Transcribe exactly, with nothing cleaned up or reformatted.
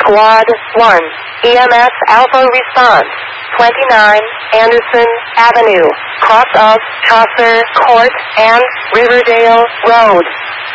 Squad one, E M S Alpha response, twenty-nine Anderson Avenue, cross of Chaucer Court and Riverdale Road.